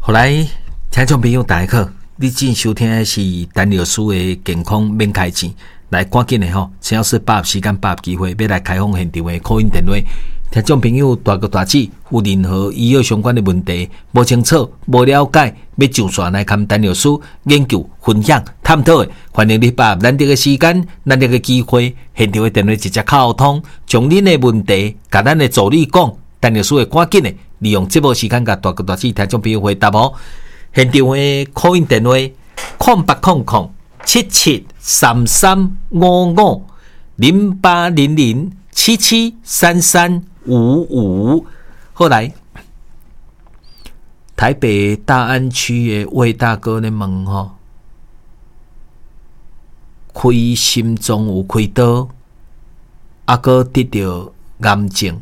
后来，听众朋友大家好，你正收听的是陈老师的健康免开钱，来赶紧的吼，陈老师把握时间把握机会，要来开放现场的call in电话。听众朋友大哥大姐有任何医药相关的问题，无清楚、无了解，要上线来看陈老师研究、分享、探讨的，欢迎你把握咱这个时间、咱这个机会，现场的电话直接沟通，将恁的问题甲咱的助理讲，陈老师会赶紧的利用这部时间甲大哥大姐听众朋友回答哦。现场的 call in 电话08007733550800773355。后来，台北大安区的魏大哥咧问吼，开心脏有开刀，搁得到癌症。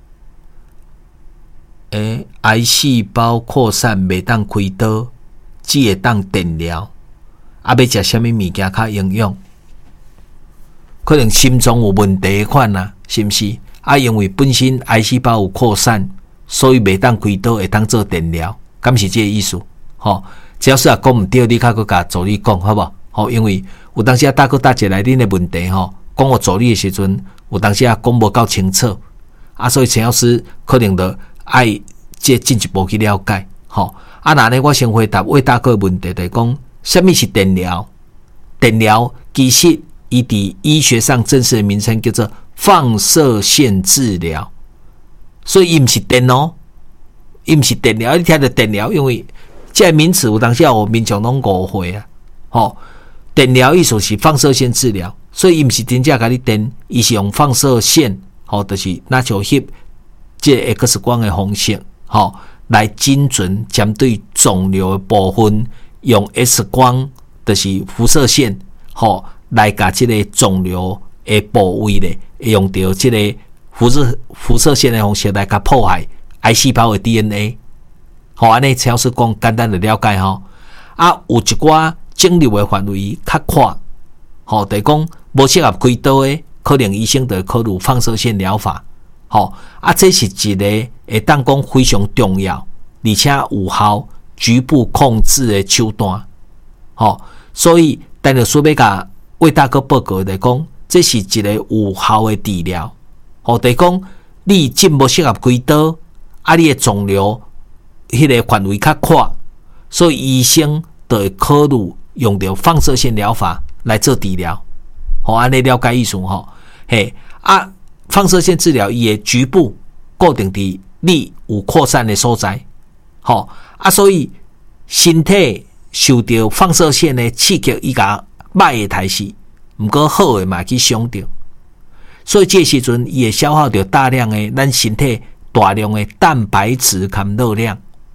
癌细胞扩散袂当开刀，只会当电疗。要食什么物件较营养？可能心脏有问题款啊，是毋是？因为本身癌细胞有扩散，所以袂当开刀，会当做电疗，敢是这个意思？吼，只要是讲唔对，你较佮甲助理讲，好无？吼，因为有当时大哥大姐来恁的问题吼，讲互助理的时阵，有当时讲无够清楚，所以陈老师可能就爱即进一步去了解，吼。那呢，我先回答魏大哥的问题，就是讲，什么是电疗？电疗其实伊伫医学上正式的名称叫做放射线治疗，所以伊毋是电哦，伊毋是电疗。你听到电疗，因为这个名词有当时有民众拢误会啊，吼。电疗意思是放射线治疗，所以伊毋是真正甲你电，伊是用放射线，吼，就是那就翕这 X 光的方式，吼，来精准针对肿瘤的部分，用 X 光就是辐射线，吼，来甲这个肿瘤的部位咧，用到这个辐射线的方式来甲破坏癌细胞的 DNA， 好，安尼超是讲简单的了解吼。有一寡肿瘤的范围较宽，吼，就是讲无适合开刀的，可能医生就会考虑放射线疗法。吼，这是一个会当讲非常重要，而且有效局部控制的手段。吼，所以陈老师要甲魏大哥报告来讲，这是一个有效的治疗。吼，就是讲你真无适合开刀，你的肿瘤迄个范围较宽，所以医生就会考虑用到放射线疗法来做治疗。吼，安尼了解意思吼？嘿，放射线治疗伊会局部固定伫你有扩散的所在，吼所以身体受到放射线的刺激，伊甲歹的代谢，毋过好的嘛去伤着，所以这时阵伊会消耗着大量的咱身体大量的蛋白质含热量，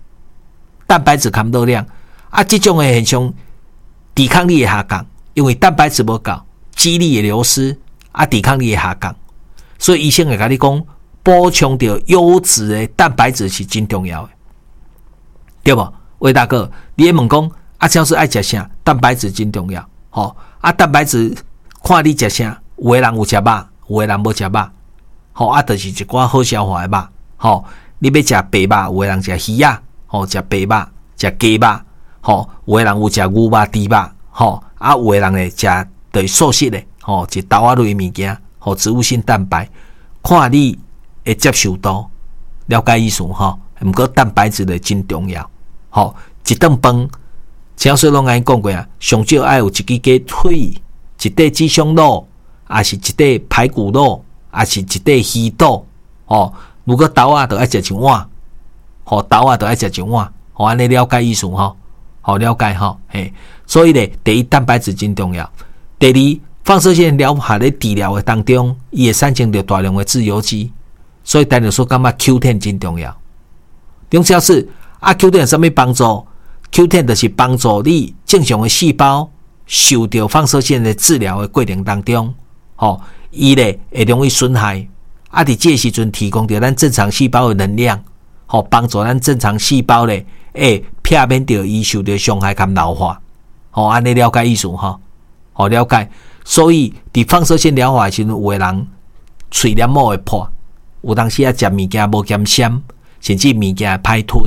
这种的现象，抵抗力会下降，因为蛋白质无够，肌力会流失，抵抗力会下降。所以医生会甲你讲，补充到优质的蛋白质是真重要的，对无？魏大哥，你会问讲，超市爱食啥？蛋白质真重要，吼蛋白质看你食啥，有的人有食肉，有的人无食肉，吼就是一寡好消化的肉，吼你要食白肉，有的人食鱼啊，吼食白肉，食鸡肉，吼有的人有食牛肉、猪肉，吼有的人咧食对素食的，吼是豆仔类物件。吼，植物性蛋白，看你会接受度，了解意思吼。毋过蛋白质的真重要，吼，一顿饭，陈水拢安尼讲过啊，上少爱有一支鸡腿，一块鸡胸肉，还是一块排骨肉，还是一块鱼肚，吼。如果豆仔就爱食一碗，吼，豆仔就爱食一碗，吼，安尼了解意思吼，好了解吼，嘿。所以咧，第一蛋白质真重要，第二。放射线疗法在治疗的当中，伊会产生着大量的自由基，所以陈老师感觉 Q10 真重要。重要是Q10 有什么帮助 ？Q10 就是帮助你正常的细胞受到放射线的治疗的过程当中，伊咧会容易损害，伫这个时阵提供着咱正常细胞的能量，帮助咱正常细胞咧避免着伊受到伤害跟老化。安尼了解意思吼？了解。所以，伫放射线疗法的时阵，有的人喙黏膜会破，有当时食物件无咸鲜，甚至物件歹吞，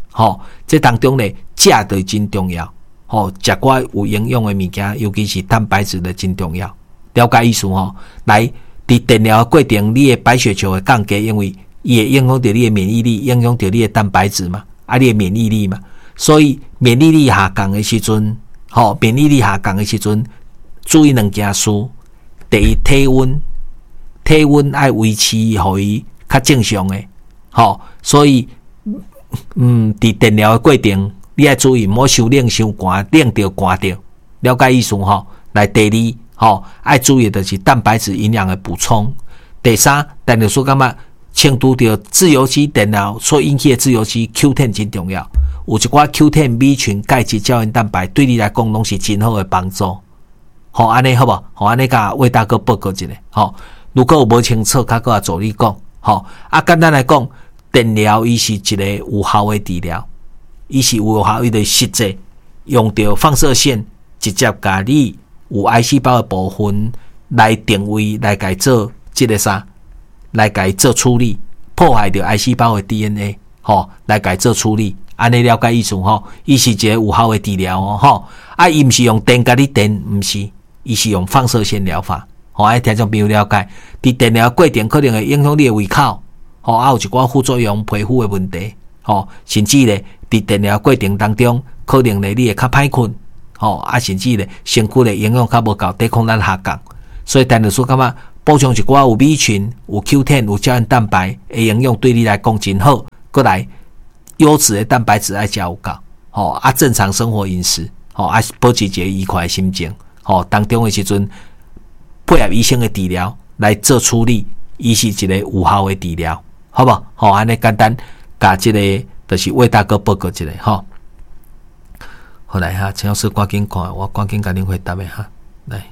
这当中咧，食就真重要，食寡有营养的物件，尤其是蛋白质的真重要。了解意思来，伫电疗的过程，你的白血球会降低，因为伊会影响到你的免疫力，影响到你的蛋白质嘛，你的免疫力嘛，所以免疫力下降的时阵，免疫力下降的时阵，注意两件事。第一，体温要维持互伊较正常的，所以伫电疗的过程，你要注意莫伤冷伤寒，冷着寒着，了解意思来，第二，要注意的是蛋白质营养的补充。第三，电疗师感觉清除掉自由基电疗所引起的自由基 Q10 真重要，有一寡 Q10 B 群、钙质、胶原蛋白对你来讲拢是真好的帮助。安尼好无？安尼甲魏大哥报告一下。如果有无清楚，较搁助你讲。简单来讲，电疗伊是一个有效的治疗，伊是有效，伊就实际用到放射线，直接甲你有癌细胞的部分来定位，来改做这个啥，来改做处理，破坏掉癌细胞的 DNA， 来改做处理。安尼了解意思伊是一个有效的治疗伊毋是用电甲你电，毋是，伊是用放射线疗法。听众朋友了解，伫电疗过程可能会影响你的胃口，有一寡副作用、皮肤的问题，甚至咧伫电疗过程当中，可能咧你会较歹困，甚至咧身躯咧营养较无够，抵抗力下降。所以电疗师感觉补充一寡有米群、有 Q10、有胶原蛋白的营养，对你来讲真好。过来，优质的蛋白质爱食有够，正常生活饮食，保持一个愉快的心情，当中的时阵。配合医生的治疗来做处理，伊是一个有效的治疗，好不好？安尼简单，甲这个就是魏大哥报告一下好来陈老师赶紧看，我赶紧甲您回答下来。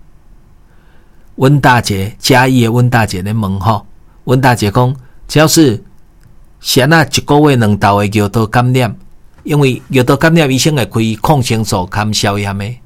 温大姐，嘉义的温大姐咧问温大姐讲，陈老师，是安那一个月2道的尿道感染，因为尿道感染医生会开抗生素抗消炎的，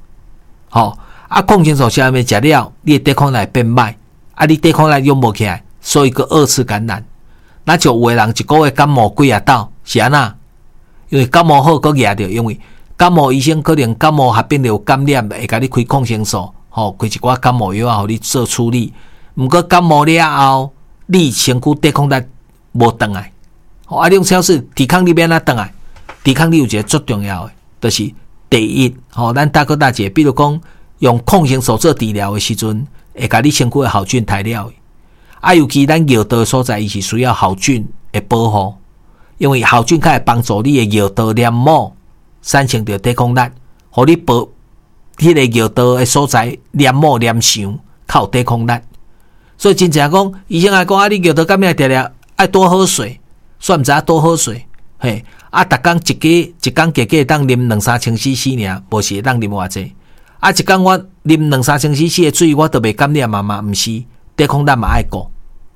抗生素消炎食了，你的抵抗力变歹，你抵抗力用无起来，所以个二次感染。那就有的人一个月感冒几啊道，是安那？因为感冒好个压着，因为感冒医生可能感冒合并有感染，会甲你开抗生素，开一寡感冒药啊，互你做处理。毋过感冒了后，你身躯抵抗力无转来，这种超市抵抗力变哪转来？抵抗力有一个最重要的，就是第一，咱大哥大姐，比如讲。用抗生素做治疗的时阵，会甲你身躯的好菌杀了。尤其咱尿道所在，伊是需要好菌的保护，因为好菌较会帮助你的尿道黏膜产生着抵抗力，互你保迄个尿道的所在黏膜黏上较有抵抗力。所以真正讲，医生爱讲你尿道感染定定爱多喝水，算毋知多喝水，嘿，逐工一工加当啉2-3千 CC 尔，无是会当啉偌济。一工我啉2-3千 CC 的水，我都袂感染嘛，毋是，抵抗力嘛爱顾，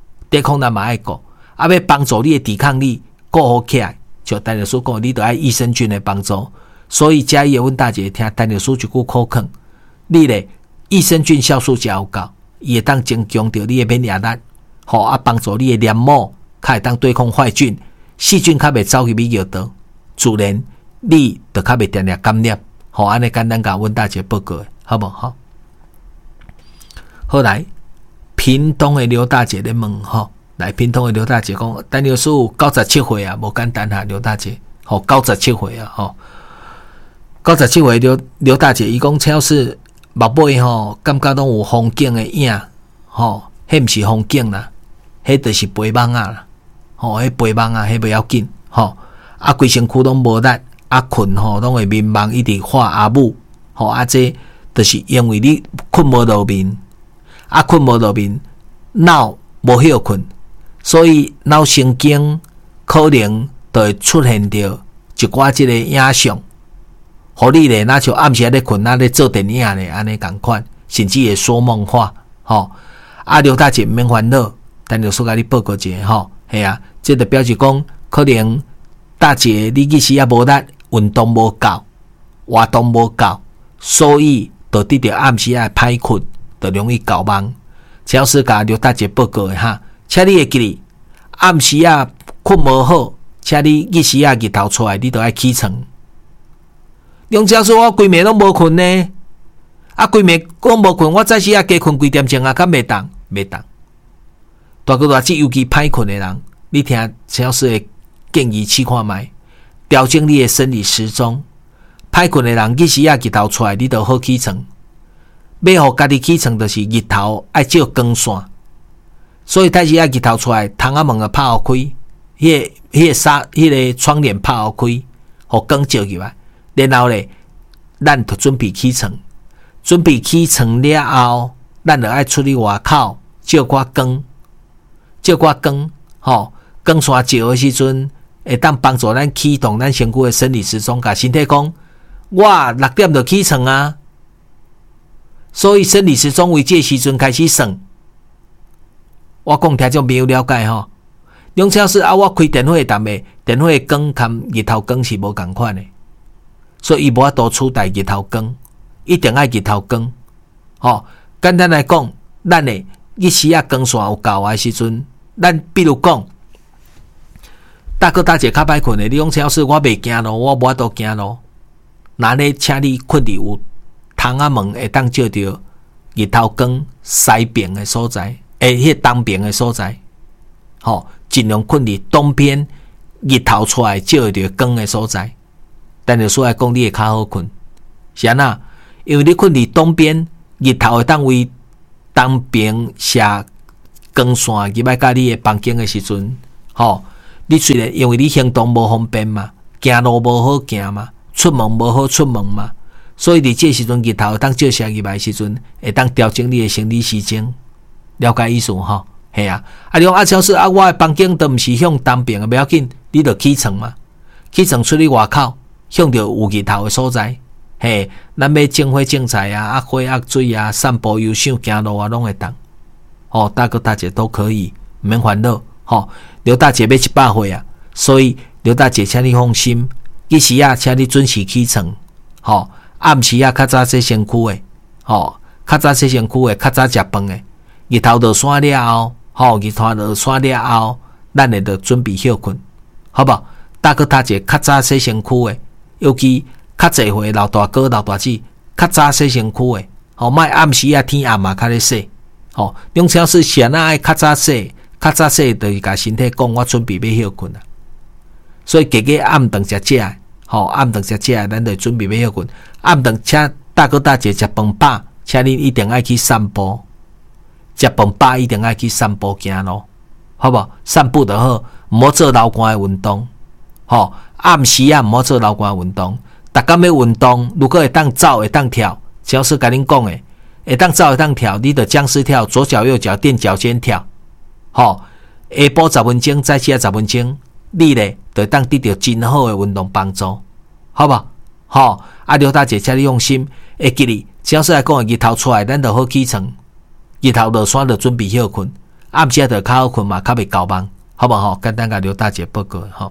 要帮助你的抵抗力顾好起来，就陈老师讲，你都爱益生菌的帮助。所以嘉义阮大姐听陈老师一句口劝，你咧益生菌酵素食有够，伊会当增强着你的免疫力，帮助你的黏膜较会当对抗坏菌，细菌较袂走去你尿道，自然你就较袂定定感染。安尼简单甲阮大姐报告的，好无好？后来屏东的刘大姐咧问来屏东的刘大姐讲，陈老师有97岁啊，无简单哈，刘大姐97岁啊，97岁刘大姐伊讲，超市目尾感觉拢有风景的影，迄毋是风景啦，迄就是肥蠓啊啦，迄肥蠓啊，迄不要紧，规身躯拢无力。困拢会面盲一直画阿母，这就是因为你困无落眠，困无落眠，脑无休困，所以脑神经可能就会出现着一寡即个影像，互你咧那像暗时咧困咧做电影咧安尼共款，甚至会说梦话，刘大姐毋免烦恼，陈老师甲你报告一下系啊，这就表示讲可能大姐你其实也无力。运动无够，活动无够，所以就得着暗时啊歹困，就容易搞梦。陈老师甲刘大姐报告的请你会记哩，暗时啊困无好， 请你日时啊日头出来，你都爱起床。梁教授，我规暝拢无困呢，啊规暝讲无困，我早时啊加困几点钟啊，敢袂当，袂当。大哥大姐，尤其歹困的人，你听陈老师的建议试看卖，调整你的生理时钟。歹困的人，日时啊日头出来，你就好起床。要互家己起床，就是日头爱照光线，所以早时啊日头出来，窗仔门啊拍互开，迄个窗帘拍互开，互光照入来。然后咧，咱就准备起床。准备起床了后，咱就爱出去外口照寡光，光线照的时阵，会当帮助咱启动咱身躯的生理时钟，甲身体讲，我6点就起床啊。所以生理时钟为这时阵开始算。我讲听众朋友了解吼。梁老师啊，我开电火淡的，电火光跟日头光是无共款的，所以伊无法度取代日头光，一定爱日头光。简单来讲，咱的日时啊光线有够的时阵，咱比如讲，大哥大姐较歹困的，你讲老师我袂惊咯，我无法度惊咯。那呢，请你困伫有窗仔门会当照着日头光西边的所在，迄东边的所在，尽量困伫东边日头出来照着光的所在。但是说来讲，你会较好困，是安那？因为你困伫东边，日头会当为东边射光线入来甲你的房间的时阵，你虽然因为你行动无方便嘛，行路无好行嘛，出门无好出门嘛。所以伫这时阵日头当照射入来时阵，会当调整你的生理时钟，了解意思吼？系啊，你讲老师啊，我的房间都毋是向东边的，不要紧，你就起床嘛，起床出去外口，向着有日头的所在，嘿，咱要种花种菜啊，花水啊，散步游赏行路啊，拢会当。大哥大姐都可以，毋免烦恼。刘大姐要100岁啊，所以刘大姐，请你放心，日时啊，请你准时起床，暗时啊，较早洗身躯的，较早洗身躯的，较早食饭的。日头落山了后，日头落山了后，咱会着准备休困，好不好？大哥大姐较早洗身躯的，尤其较济岁老大哥老大姐较早洗身躯的，莫暗时啊天暗嘛较咧洗，用超市是安那爱较早洗，就是甲身体讲我准备要休困啊。所以加暗顿食食。暗顿食食，咱就准备要休困。暗顿请大哥大姐食饭饱，请恁一定爱去散步。食饭饱一定爱去散步行路，好不好？散步就好，毋好做流汗的运动。暗时啊，毋好做流汗的运动。逐工要运动，如果会当走会当跳，只要是甲恁讲的，会当走会当跳，你就僵尸跳，左脚右脚垫脚尖跳。下晡10分钟，再起10分钟。你咧，就当得到真好的运动帮助，好不好？刘大姐，请你用心，会记哩。只要是来讲日头出来，咱就好起床；日头落山就准备休困，暗时就较好困嘛，较袂搞梦，好不好？简单甲刘大姐报告好。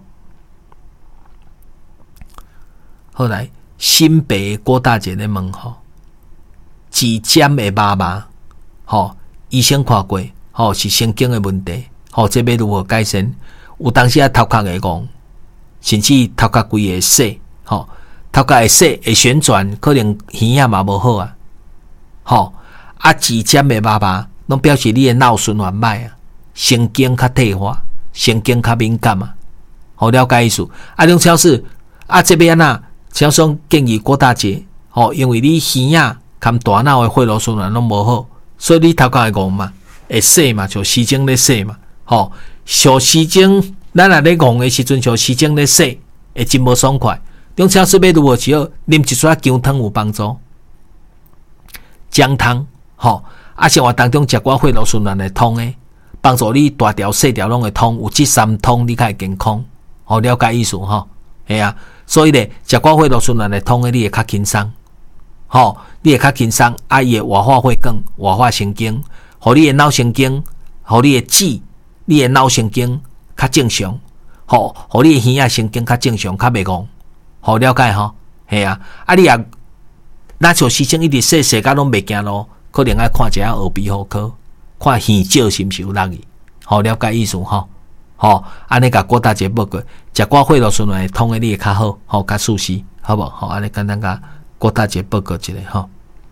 后来新北郭大姐咧问指尖的妈妈，医生看过，是神经的问题，这要如何改善？有当时啊头壳会戆，甚至头壳规会洗，头壳会洗会旋转，可能耳仔嘛无好啊。指尖的爸爸，拢表示你的脑循环歹啊，神经较退化，神经较敏感啊。了解意思？梁超市这边啊，超商建议郭大姐，因为你耳仔含大脑的血路循环拢无好，所以你头壳会戆嘛，会洗嘛，就时钟咧洗嘛，小时钟，咱若咧戆的时阵，像时钟咧洗，会真无爽快。中超市要如何只好啉一撮姜汤有帮助，姜汤，生活当中食寡血路循环会通的，帮助你大条细条拢会通，有这3通你较会健康。了解意思系啊，所以咧食寡血路循环会通的，你会较轻松。你会较轻松，伊会活化血管、活化神经，互你的脑神经，互你的指。你的脑神经较正常，互你的耳仔神经较正常，较袂戆，了解系啊。你也若像时钟一直洗甲拢袂行咯，可能爱看一下耳鼻喉科，看耳石是毋是有落去，了解意思安尼甲郭大姐报告， 食寡血路循环通的你会较好，吼，较舒适，好无？吼，安尼简单甲郭大姐报告一下吼。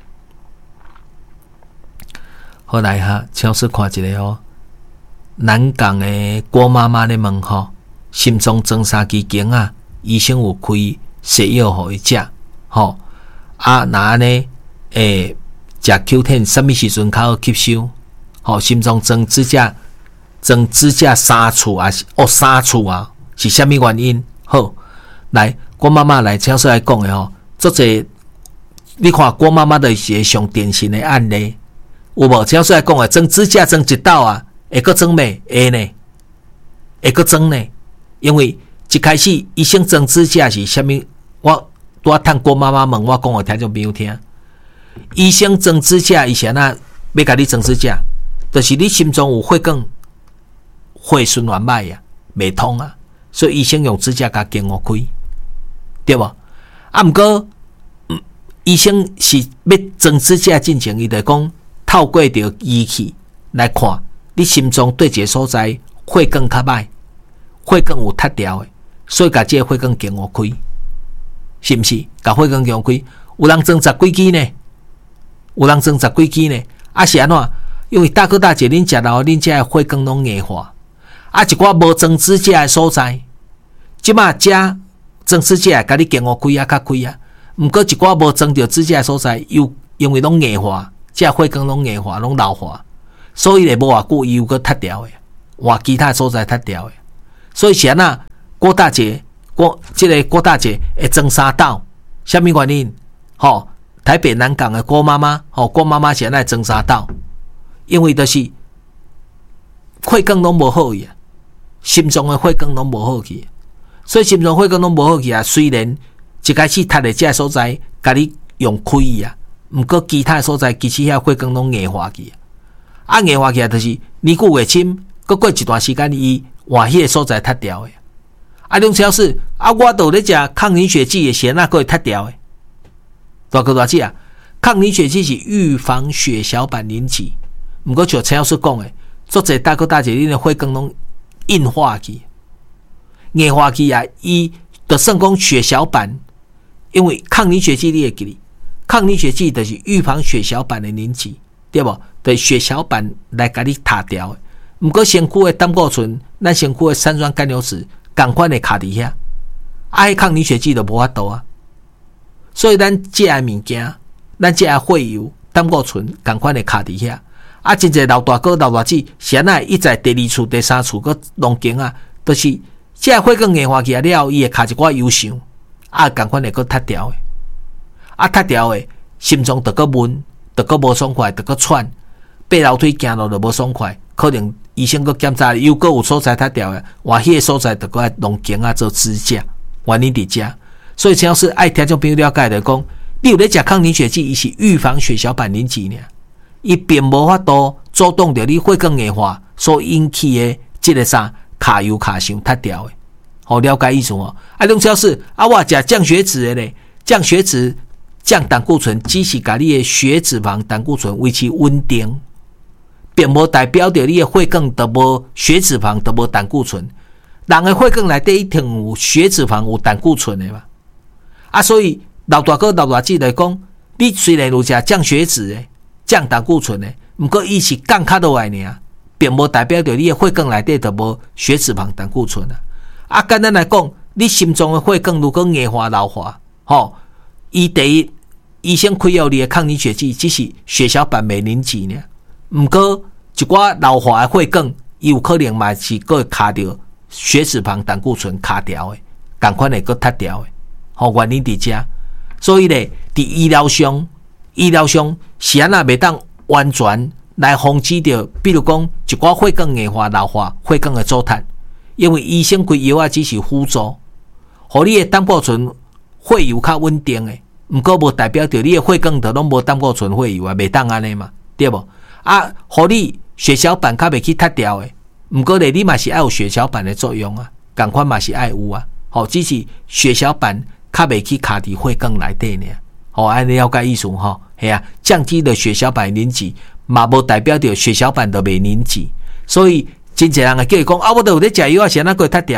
好来哈，超市看一个哦。南港的郭妈妈咧问吼，心脏增生期间啊，医生有开西药互伊食，吼啊，那安尼食 Q10 什么时阵较好吸收？吼，心脏装支架3次还是3次啊？是虾米原因？好，来郭妈妈来超市来讲的吼，做者你看郭妈妈的是个上典型的案例，有无？超市来讲的装支架装一道啊？会阁装未？会呢？会阁装呢？因为一开始医生装支架是虾米？我趁郭妈妈问我讲互听众朋友听。医生装支架伊是安那要甲你装支架，就是你心脏有血管，血循环歹啊，袂通啊，所以医生用支架甲经互开，对无？啊，毋过医生是要装支架进前，伊就讲透过着仪器来看。你心脏对一个所在血管较歹，血管有塌掉的，所以甲这个血管经互开，是毋是？甲血管经互开，有人装10几支呢，有人装10几支呢。啊是安怎？因为大哥大姐恁食老，恁这血管拢硬化，啊一寡无装支架的所在，即马遮装支架甲你经互开啊，较开啊。毋过一寡无装着支架的所在，又因为拢硬化，这血管拢硬化，拢老化。所以咧无偌久，伊又搁塌掉诶，换其他所在塌掉诶。所以是安那郭大姐，这个郭大姐会装3道，什么原因？吼，台北南港的郭妈妈，吼，郭妈妈是安那装3道，因为就是血管拢无好去啊，心脏的血管拢无好去，所以心脏血管拢无好去啊。虽然一开始塌的这所在，甲你用开伊啊，毋过其他所在其实遐血管拢硬化去。啊，硬化起来就是年久月深，搁过一段时间，伊换迄个所在塌掉的。啊，两超市啊，我都咧食抗凝血剂的，是那个会塌掉的。大哥大姐啊，抗凝血剂是预防血小板凝集，毋过像超市讲的，做者大哥大姐，恁的血管拢硬化去，硬化去啊，伊就算讲血小板，因为抗凝血剂你会记哩，抗凝血剂就是预防血小板的凝集，对无？对血小板来甲你塔掉的，毋过身躯的胆固醇、咱身躯的三酸甘油酯，共款会卡伫遐，啊，迄抗凝血剂就无法度啊。所以咱食的物件，咱食的血油、胆固醇，共款会卡伫遐。啊，真侪老大哥、老大姐，是安那一在第2次、第3次搁弄经啊，都、就是这血管硬化起来了，伊会卡一寡油箱，啊，共款会搁塌掉的，啊，塌掉的心脏就搁闷，就搁无爽快，就搁喘。爬楼梯行路就无爽快，可能医生搁检查又搁有所在塌掉的，换迄个所在就搁来弄经啊做支架，原因伫遮。所以只要是爱听众朋友了解的讲，你有咧食抗凝血剂，伊是预防血小板凝集呢，伊并无法度阻挡着你血管硬化所引起的这个啥卡油卡伤塌掉的。好，了解意思哦。啊，两只要是啊，我食降血脂的咧，降血脂、降胆固醇，只是甲你的血脂肪、胆固醇维持稳定。并无代表着你的血管都无血脂肪，都无胆固醇。人的血管内底一定有血脂肪、有胆固醇的嘛。啊，所以老大哥、老大姐来讲，你虽然有食降血脂的、降胆固醇的，毋过伊是降较落来尔，并无代表着你的血管内底都无血脂肪、胆固醇啊。啊，简单来讲，你心脏的血管如果硬化、老化，吼，伊第一医生开药你的抗凝血剂，只是血小板袂凝集呢。毋过一寡老化的血管，伊有可能嘛是会卡着血脂肪、胆固醇卡掉的，共款会搁塌掉的，吼，原因伫遮。所以咧，伫医疗上是安那袂当完全来防止着，比如讲一寡血管硬化、老化、血管的阻塌，因为医生开药啊只是辅助，互你的胆固醇、血油较稳定的，毋过无代表着你的血管都拢无胆固醇、血油啊，袂当安尼嘛，对无？啊，互你血小板较袂去塌掉的，毋过咧，你嘛是爱有血小板的作用啊，共款嘛是爱有啊。吼，只是血小板较袂去卡伫血管内底呢。吼，安尼了解意思吼，系啊，降低了血小板凝集，嘛无代表着血小板都袂凝集。所以真侪人会叫伊讲啊，我都有咧食药啊，是安那个塌掉的，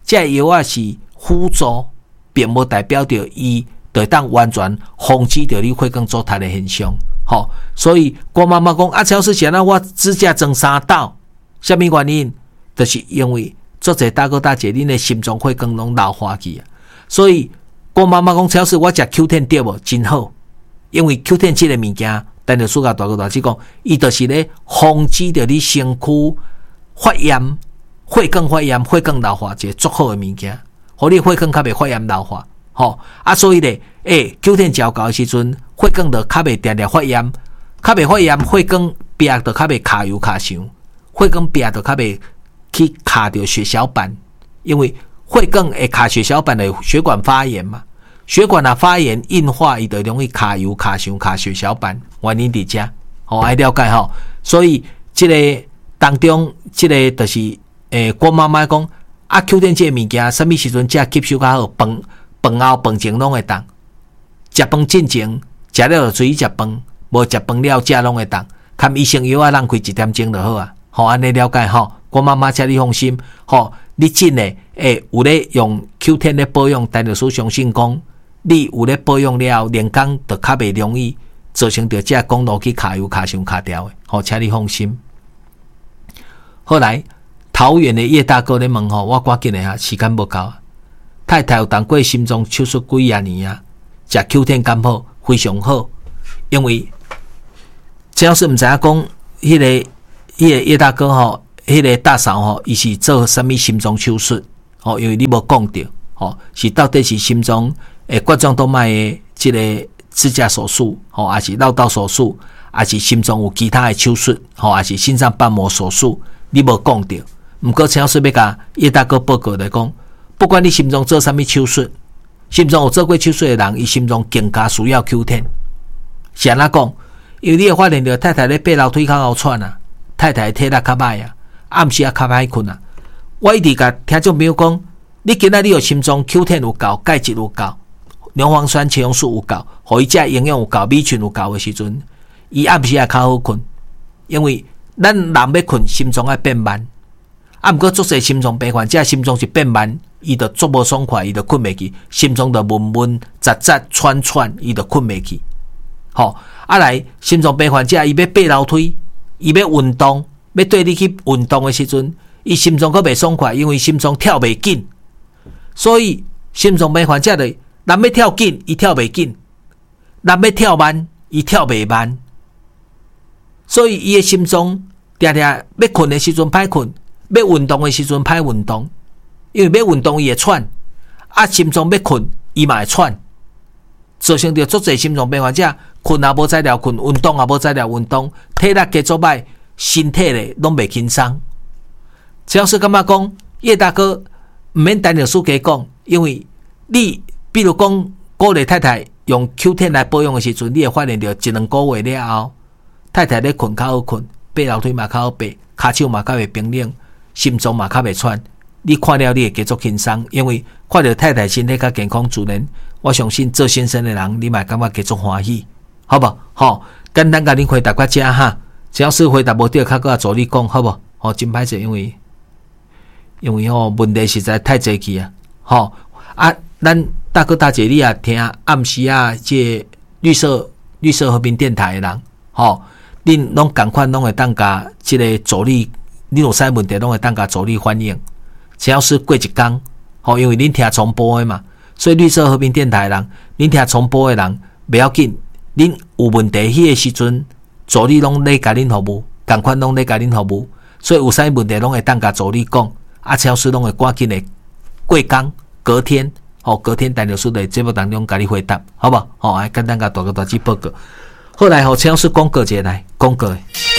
这药啊是辅助，并无代表着伊就当完全防止着你血管阻塞的现象。吼，所以郭妈妈讲啊，超市前啊，我指甲长3道，什么原因？就是因为做者大哥大姐，恁的心脏血管拢老化去啊。所以郭妈妈讲，超市我食 Q10 对无？真好，因为 Q10 这个物件，单着暑假大哥大姐讲，伊就是咧防止着你身躯发炎、血管发炎、血管老化一个足好的物件，互你血管较袂发炎老化。吼啊，所以咧，Q10 照到的时阵，血管就较袂定定发炎，较袂发炎，血管壁就较袂卡油卡伤，血管壁就较袂去卡着血小板，因为血管会卡血小板的血管发炎嘛，血管啊发炎硬化，伊就容易卡油卡伤卡血小板，原因伫遮，吼爱了解吼。所以即个当中，即个就是郭妈妈讲啊 ，Q10 这物件，什么时阵才吸收较好？饭后饭前拢会当，食饭进前食了就随意食饭，无食饭了食拢会当。看医生药啊，浪费1点钟就好啊。好，安尼了解吼。郭妈妈，请你放心。吼，你真诶，有咧用 Q10 咧保养，但就是相信讲，你有咧保养了，连工就较袂容易造成着这公路去卡油卡伤卡掉诶。好，请你放心。后来桃园的叶大哥咧问吼，我赶紧诶哈，时间无够。太太有当过心脏手术几啊年啊，食 Q10 甘好，非常好。因为只要是毋知影讲，迄个叶大哥吼，迄个大嫂吼，伊是做什么心脏手术？吼，因为你无讲着，吼，是到底是心脏冠状动脉的即个支架手术，吼，还是绕道手术，还是心脏有其他的手术，吼，还是心脏瓣膜手术？你无讲着。毋过只要是要甲叶大哥报告来讲。不管你心脏做什么手术，心脏有做过手术的人，伊心脏更加需要 Q10。是安怎讲？因为你会发现到太太咧爬楼梯较好喘啊，太太体力较歹啊，暗时啊较歹困啊。我一直甲听众朋友讲，你今仔日有心脏 Q10 有够，钙质有够，牛磺酸、茄红素有够，互伊食营养有够，米群有够的时阵，伊暗时也较好困。因为咱人要困，心脏爱变慢。啊，毋过足侪心脏病患者心脏是变慢，伊就足无爽快，伊就困袂去，心脏就闷闷、扎扎、喘喘，伊就困袂去。吼，啊来，心脏病患者伊要爬楼梯，伊要运动，要对你去运动的时阵，伊心脏阁袂爽快，因为心脏跳袂紧，所以心脏病患者的人要跳紧，伊跳袂紧；人要跳慢，伊跳袂慢。所以伊的心脏常常要困的时阵歹困。要运动的时阵歹运动，因为要运动伊会喘，啊心脏要困伊嘛会喘，造成着足侪心脏病患者困也无在了困，运动也无在了运动，体力加足歹，身体咧拢袂轻松。只要是感觉讲叶大哥毋免单着输家讲，因为你比如讲鼓励太太用 Q10 来保养的时阵，你会发现着1-2个月了后，太太咧困较好困，爬楼梯嘛较好爬，骹手嘛较袂冰冷。心脏嘛较袂喘，你看了你会加足轻松，因为看到太太身体较健康自然，我相信做先生的人你嘛感觉加足欢喜，好不？好，简单甲恁回答到这哈，只要是回答无对，较搁助你讲，好不？好，真歹势，因为问题实在太济去啊，好啊，咱大哥大姐你也听暗时啊，这绿色和平电台的人，好，恁拢共款拢会当甲这个助理。你有啥问题，拢会当甲助理反映。只要是过一天，吼，因为恁听重播的嘛，所以绿色和平电台的人，恁听重播的人，不要紧。恁有问题迄个时阵，助理拢咧甲恁服务，共款拢咧甲恁服务，所以有啥问题拢会当甲助理讲，啊，超市拢会赶紧的过工，隔天，隔天陈律师在节目当中甲你回答，好不好？来简单甲大哥大姐报告。后来超市广告一下来，广告的。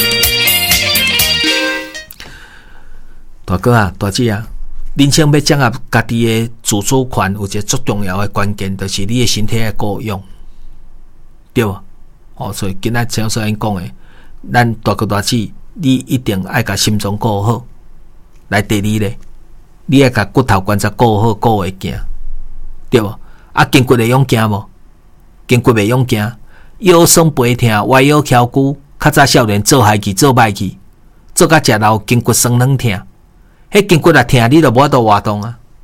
大哥啊，大姐啊，人生要掌握家己的自主权，有一个最重要的关键，就是你的身体的顾养，对无？所以今仔像说因讲的，咱大哥大姐，你一定爱甲心脏顾好。来第二咧，你爱甲骨头关节顾好，顾会行，对无？啊，筋骨会用行无？筋骨袂用行，腰酸背痛，歪腰翘骨，较早少年做害去，做歹去，做甲食老筋骨酸软痛。迄筋骨啊疼，你就无法度活动啊！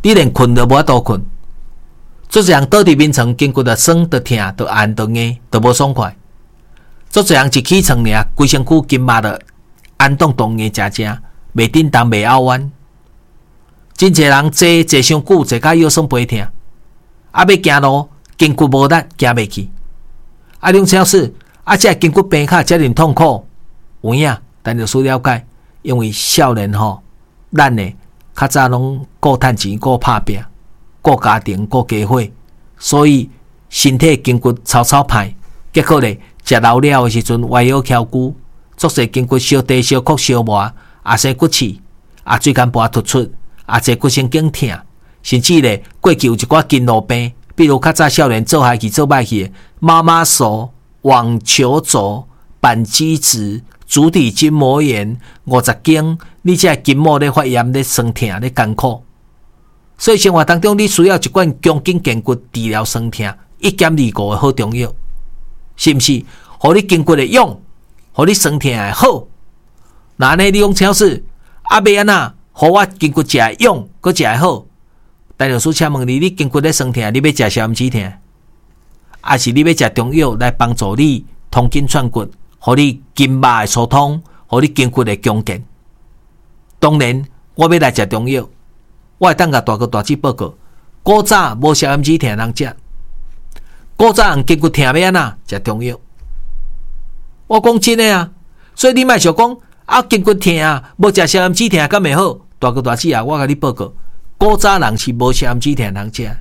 你连困都无法度困。做一人倒伫眠床，筋骨就酸、就痛、就按、就硬、就无爽快。做一人一起床尔，规身躯筋肉就按动动硬正正，袂振动、袂拗弯。真侪人坐伤久，坐甲腰酸背痛，要行路筋骨无力，行袂去。梁超市这筋骨病卡遮尔痛苦，有影？但就需了解，因为少年咱的较早拢顾趁钱、顾拍拼、顾家庭、顾家伙，所以身体筋骨草歹，结果咧食老了的时阵歪腰翘骨，作势筋骨小低、小曲、小磨，生骨刺，椎间盘突出，坐骨神经痛，甚至咧过去有一寡筋络病，比如较早少年做下去、做歹去的妈妈手、网球肘、扳机指、足底筋膜炎、50经，你这筋膜咧发炎、咧酸痛、咧艰苦。所以生活当中，你需要一罐强筋健骨治疗酸痛1.25的好中药，是毋是？互你筋骨会用，互你酸痛会好。那呢，你用超市要安怎？互我筋骨食会用，佮食会好。陈老师请问你筋骨咧酸痛，你要食消炎止痛，还是你要食中药来帮助你通筋串骨，互你筋肉会疏通，互你筋骨会强健？当然，我要来食中药。我会当甲大哥大姐报告，古早无消炎止痛人食，古早人筋骨痛要安怎食中药？我讲真诶啊，所以你莫想讲筋骨痛无食消炎止痛敢会好？大哥大姐我甲你报告，古早人是无消炎止痛人食，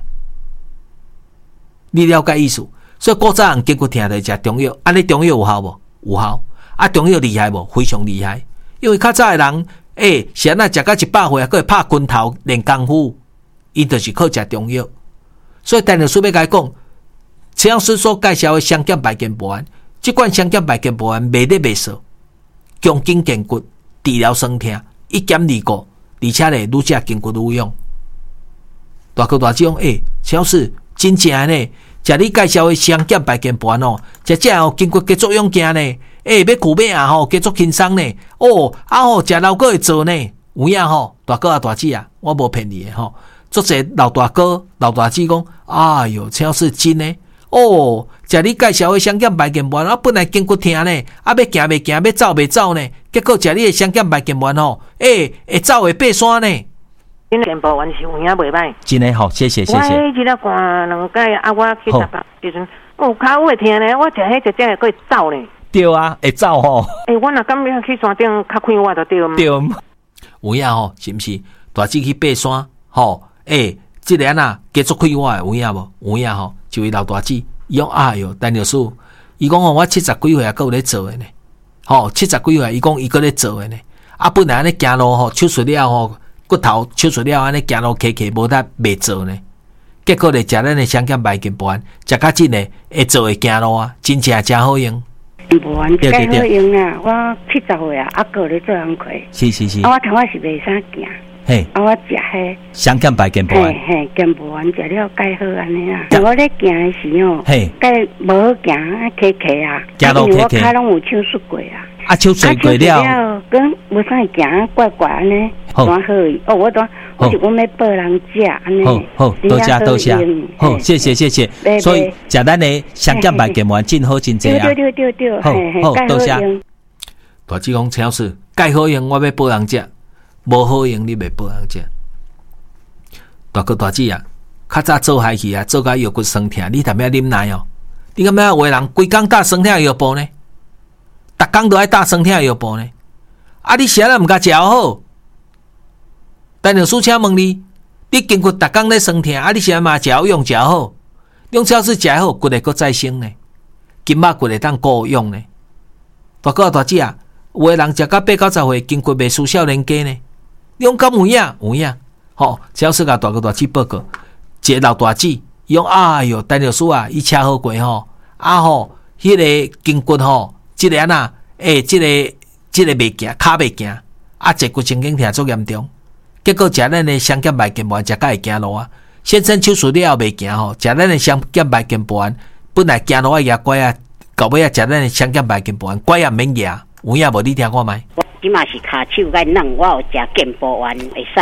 你了解意思？所以古早人筋骨痛就食中药，安尼中药有效无？有效。中药厉害无？非常厉害，因为较早诶人。是安怎食到100岁，还会拍拳头练功夫，伊就是靠食中药。所以陈老师要甲伊讲，陈老师所介绍的双剑白健保丸，这款双剑白健保丸卖得袂少，强筋健骨，治疗酸痛，1.25，而且咧愈食筋骨愈用。大哥大姐讲，陈老师真正呢，食你介绍的双剑白健保丸食筋骨加作用行呢。要苦命加足轻松呢。食老哥会做呢。有影大哥大姐我无骗你的足侪老大哥、老大姐讲，哎哟，陈老师真的食你介绍的双剑白健丸，本来筋骨痛呢，要行袂行，要走袂走呢，结果食你的双剑白健丸会走会爬山呢。 健保丸是有影袂歹， 真的好，谢谢。我迄日寒2摆我去台北时阵，骹会痛呢，我食迄只会会走呢。 对啊，会走我若敢要去山顶较快我就对。 对，有影是毋是？大姐去爬山即个加速快我有影无？有影一位老大姐，伊讲哎哟，陈老师，伊讲我70几岁还有咧做诶呢。70几岁，伊讲伊搁咧做诶呢。本来安尼行路手术了骨头手术了安尼行路骑无得袂做呢。结果咧食咱诶双剑白健保丸，食较真诶会做会行路真正真好用。 无完介好用啊！我70岁个咧做工课。 是。 我头仔是袂啥行。我食迄双剑白健保丸。 健保丸食了介好安尼我咧行诶时介无好行，骑行路因为我骹拢有手术过手术过了， 跟无啥行怪怪安尼，多好伊。我是阮要报人食安尼。好， 多谢。好，谢谢。所以食咱的双剑白健保丸真好真济对。 好，多谢。大姐讲陈老师，介好用我要报人食，无好用你袂报人食。大哥大姐较早做下去做甲腰骨酸痛，你踮遐啉奶你感觉有的人规工打酸痛药布呢？逐工都爱打酸痛药布呢？你是安怎毋甲食好？陈老师请问你筋骨逐工咧酸痛，你是安怎食好用食好？用超市食好，骨会搁再生呢？筋肉骨会当顾用呢？大哥大姐有的人食到80-90岁，筋骨袂输少年家呢？你讲敢有影？有影。超市甲大哥大姐报告，一个老大姐，伊讲哎哟，陈老师伊车好过迄个筋骨即个即个袂行，骹袂行，坐骨神经痛足严重。结果食咱的双剑白健保丸，食甲会行路先生手术了袂行食咱的双剑白健保丸，本来行路爱牙拐到尾食咱的双剑白健保丸，拐也免牙，有影无？你听看觅？ 我即嘛是骹手甲弄，我有食健保丸会使。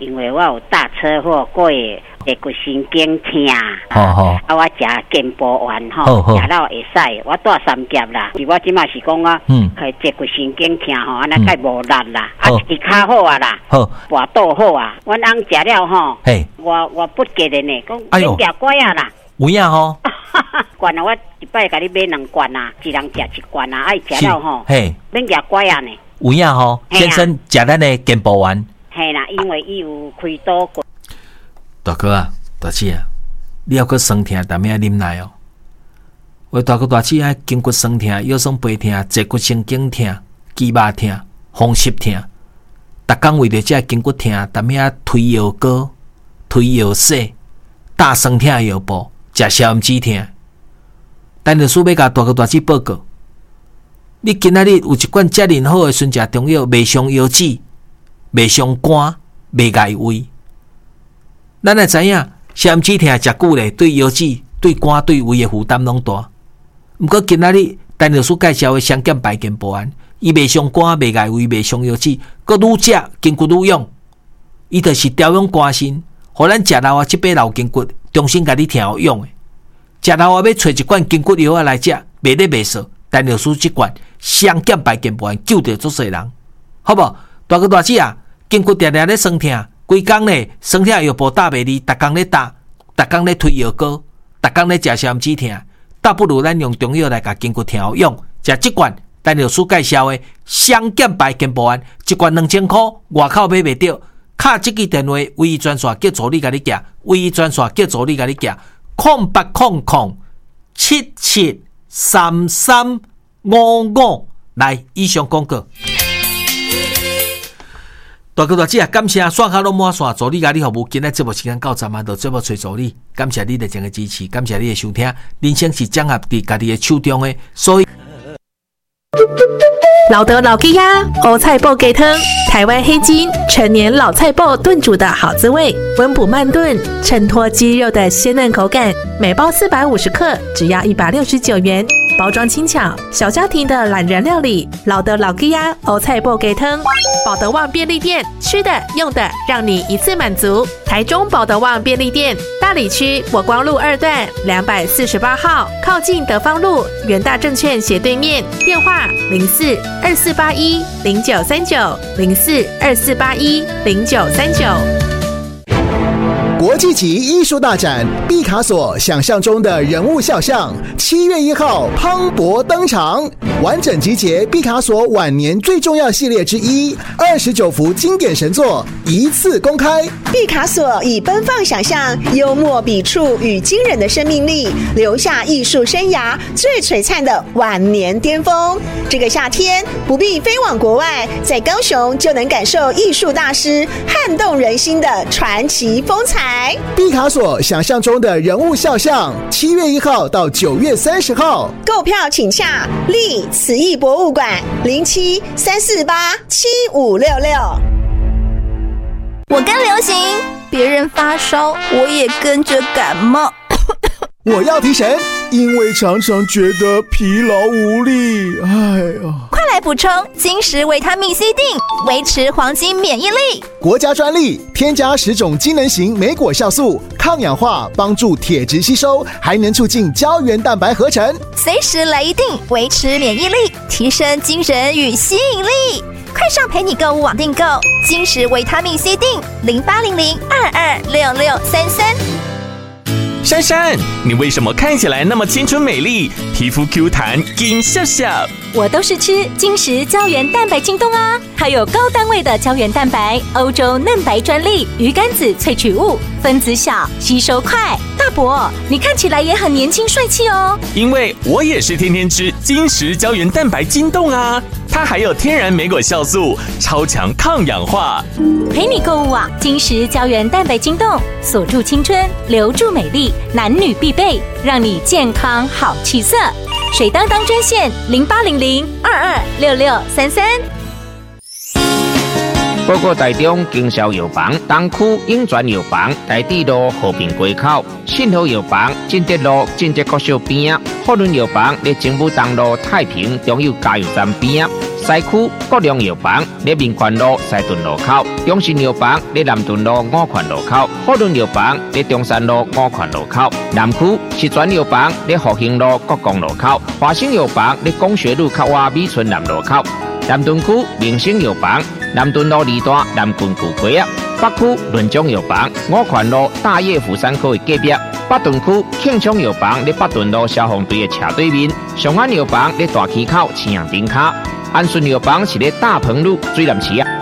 因为我有大车祸过的。会骨神经痛，我食健保丸食了会使，我带3夹啦。我即马是讲我，会骨神经痛安尼介无力啦，一骹好啊啦，跋倒好啊。阮翁食了我不给的呢，讲免食乖啊啦， 有影吼。 罐啊，我一摆甲你买2罐啊，一人食1罐啊，食了免食乖啊呢。 有影吼，先生食咱的健保丸。 嘿啦，因为伊有开刀过。 大哥啊，大姐啊，你要搁酸痛，但要忍耐哦。为大哥大姐爱筋骨酸痛、腰酸背痛、坐骨神经痛、肌肉痛、风湿痛，逐工为着这筋骨痛，但要推药膏、推药洗、打酸痛药布、食消炎止痛。但律师要甲大哥大姐报告，你今仔日有一罐遮尔好的孙食中药，袂伤腰子，袂伤肝，袂碍胃。咱也知影，消炎止痛食久咧，对腰子、对肝、对胃的负担拢大。毋过今仔日陈律师介绍的双减白健保丸，伊袂伤肝、袂碍胃、袂伤腰子，佮愈食筋骨愈勇。伊就是调养肝肾，互咱食老啊即把老筋骨重新甲你调好用的。食老啊要找一罐筋骨药啊来食，袂咧袂少。陈律师即罐双减白健保丸救着足侪人，好无？大哥大姐啊，筋骨常常咧酸痛。规工咧，酸痛药布打袂离，逐工咧打，逐工咧推药膏，逐工咧食消炎止痛，倒不如咱用中药来甲筋骨调用。食即罐陈律师介绍的双减白健保丸，一罐2000块，外口买袂到。敲即支电话，唯一专线叫助理甲你寄，唯一专线叫助理甲你寄，0800773355来，以上广告。大哥大姐啊，感谢刷卡拢满线，助理甲你服务。今日节目时间到站啊，就节目找助理。感谢你热情的支持，感谢你的收听。人生是掌握伫家己的手中的，所以老德老鸡鸭欧菜脯鸡汤，台湾黑金陈年老菜脯炖煮的好滋味，温补慢炖，衬托鸡肉的鲜嫩口感。每包450克，只要169元。包装轻巧，小家庭的懒人料理。老德老鸡鸭欧菜脯鸡汤，保德旺便利店，吃的用的让你一次满足。台中保德旺便利店，大里区国光路2段248号，靠近德芳路元大证券斜对面。电话0424810939，0424810939。 国际级艺术大展毕卡索想象中的人物肖像，7月1号磅礴登场，完整集结毕卡索晚年最重要系列之一，29幅经典神作一次公开。 毕卡索以奔放想象、幽默笔触与惊人的生命力，留下艺术生涯最璀璨的晚年巅峰。这个夏天不必飞往国外，在高雄就能感受艺术大师撼动人心的传奇风采。 毕卡索想象中的人物肖像，7月1号到9月30号， 购票请洽立慈艺博物馆0734875566。 我跟流行，别人发烧，我也跟着感冒。 我要提神，因为常常觉得疲劳无力。哎呀， 快来补充金石维他命 C 锭，维持黄金免疫力。 国家专利，添加10种机能型莓果酵素，抗氧化，帮助铁质吸收，还能促进胶原蛋白合成。 随时来一锭，维持免疫力，提升精神与吸引力。快上陪你购物网订购金石维他命 C 锭，0800226633。 珊珊，你为什么看起来那么青春美丽，皮肤 Q 弹金笑笑？ 我都是吃金石胶原蛋白晶冻啊，还有高单位的胶原蛋白，欧洲嫩白专利鱼肝子萃取物，分子小，吸收快。大伯，你看起来也很年轻帅气哦。 因为我也是天天吃金石胶原蛋白晶冻啊，它还有天然莓果酵素，超强抗氧化。 陪你购物啊，金石胶原蛋白晶冻，锁住青春，留住美丽，男女必备，让你健康好气色。水当当专线0800226633。 报告台中经销药房东区永泉药房台地路和平街口，信和药房进德路进德国小边，福伦药房在政府东路太平中油加油站边，西区国良药房在民权路西屯路口，中信药房在南屯路五权路口，福伦药房在中山路五权路口，南区石泉药房在复兴路国光路口，华兴药房在工学路靠外美村南路口，南屯区明星药房南屯路二段南郡古街啊，北区润中药房五权路大业福山科的隔壁，北屯区庆昌药房在北屯路消防队的斜对面，上安药房在大溪口青阳顶卡，安顺药房是在大鹏路水南市啊。